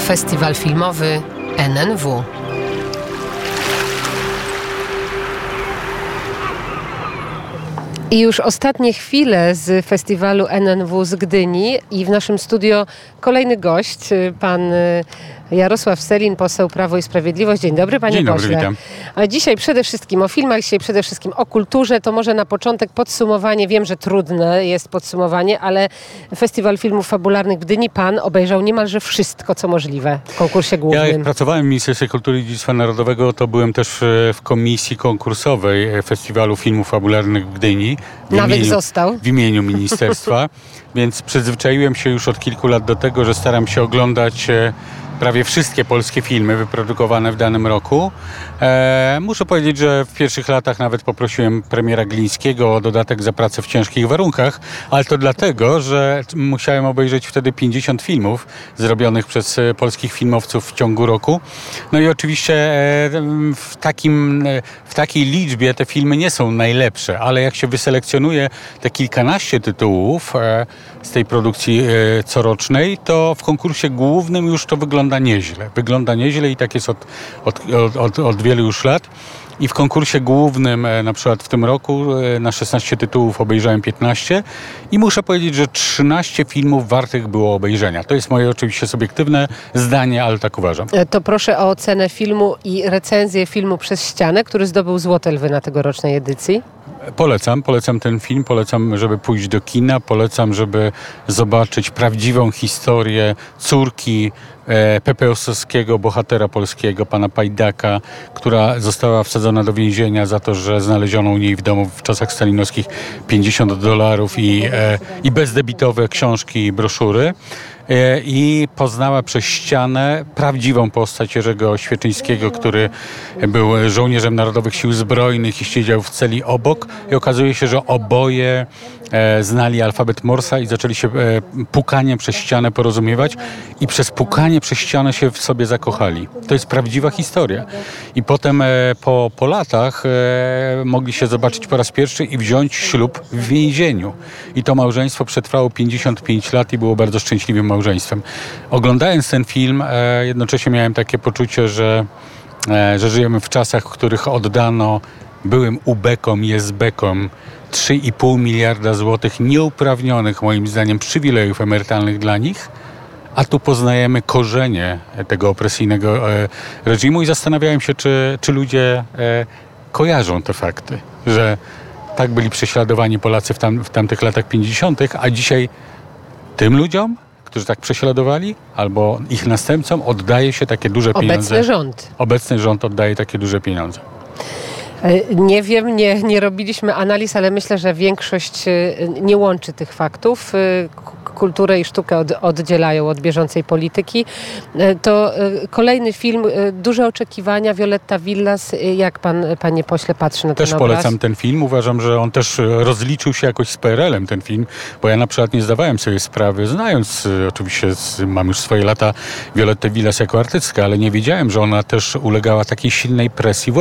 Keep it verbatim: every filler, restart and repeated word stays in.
Festiwal filmowy N N W. I już ostatnie chwile z festiwalu N N W z Gdyni i w naszym studio kolejny gość, pan Jarosław Sellin, poseł Prawo i Sprawiedliwość. Dzień dobry, panie Dzień dobry, pośle. witam. A dzisiaj przede wszystkim o filmach, dzisiaj przede wszystkim o kulturze. To może na początek podsumowanie. Wiem, że trudne jest podsumowanie, ale Festiwal Filmów Fabularnych w Gdyni pan obejrzał niemalże wszystko, co możliwe w konkursie głównym. Ja jak pracowałem w Ministerstwie Kultury i Dziedzictwa Narodowego, to byłem też w komisji konkursowej Festiwalu Filmów Fabularnych w Gdyni. W Nawyk imieniu, został. W imieniu ministerstwa, więc przyzwyczaiłem się już od kilku lat do tego, że staram się oglądać prawie wszystkie polskie filmy wyprodukowane w danym roku. E, muszę powiedzieć, że w pierwszych latach nawet poprosiłem premiera Glińskiego o dodatek za pracę w ciężkich warunkach, ale to dlatego, że musiałem obejrzeć wtedy pięćdziesiąt filmów zrobionych przez polskich filmowców w ciągu roku. No i oczywiście e, w, takim, w takiej liczbie te filmy nie są najlepsze, ale jak się wyselekcjonuje te kilkanaście tytułów e, z tej produkcji e, corocznej, to w konkursie głównym już to wygląda nieźle. Wygląda nieźle i tak jest od, od, od, od wielu już lat. I w konkursie głównym, na przykład w tym roku, na szesnaście tytułów obejrzałem piętnaście i muszę powiedzieć, że trzynaście filmów wartych było obejrzenia. To jest moje oczywiście subiektywne zdanie, ale tak uważam. To proszę o ocenę filmu i recenzję filmu Przez ścianę, który zdobył Złote Lwy na tegorocznej edycji. Polecam, polecam ten film, polecam, żeby pójść do kina, polecam, żeby zobaczyć prawdziwą historię córki e, pepeosowskiego bohatera polskiego, pana Pajdaka, która została wsadzona do więzienia za to, że znaleziono u niej w domu w czasach stalinowskich pięćdziesiąt dolarów i, e, i bezdebitowe książki i broszury. I poznała przez ścianę prawdziwą postać Jerzego Świeczyńskiego, który był żołnierzem Narodowych Sił Zbrojnych i siedział w celi obok. I okazuje się, że oboje e, znali alfabet Morsa i zaczęli się e, pukaniem przez ścianę porozumiewać i przez pukanie przez ścianę się w sobie zakochali. To jest prawdziwa historia. I potem e, po, po latach e, mogli się zobaczyć po raz pierwszy i wziąć ślub w więzieniu. I to małżeństwo przetrwało pięćdziesiąt pięć lat i było bardzo szczęśliwym małżeństwem. Oglądając ten film, e, jednocześnie miałem takie poczucie, że, e, że żyjemy w czasach, w których oddano byłym ubekom i esbekom trzy i pół miliarda złotych nieuprawnionych, moim zdaniem, przywilejów emerytalnych dla nich, a tu poznajemy korzenie tego opresyjnego e, reżimu i zastanawiałem się, czy, czy ludzie e, kojarzą te fakty, że tak byli prześladowani Polacy w, tam, w tamtych latach pięćdziesiątych, a dzisiaj tym ludziom, którzy tak prześladowali, albo ich następcom oddaje się takie duże pieniądze. Obecny rząd. Obecny rząd oddaje takie duże pieniądze. Nie wiem, nie, nie robiliśmy analiz, ale myślę, że większość nie łączy tych faktów. Kulturę i sztukę od, oddzielają od bieżącej polityki. To kolejny film, duże oczekiwania, Violetta Villas. Jak pan, panie pośle, patrzy na ten Też obraz? polecam ten film. Uważam, że on też rozliczył się jakoś z P R L-em, ten film, bo ja na przykład nie zdawałem sobie sprawy, znając oczywiście, mam już swoje lata, Violettę Villas jako artystkę, ale nie wiedziałem, że ona też ulegała takiej silnej presji